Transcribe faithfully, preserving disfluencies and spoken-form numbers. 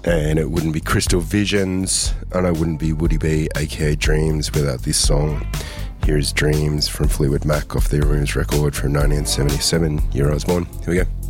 And it wouldn't be Crystal Visions, and I wouldn't be Woody B, aka Dreams, without this song. Here is Dreams from Fleetwood Mac off their Rooms record from nineteen seventy-seven. Year I was born. Here we go.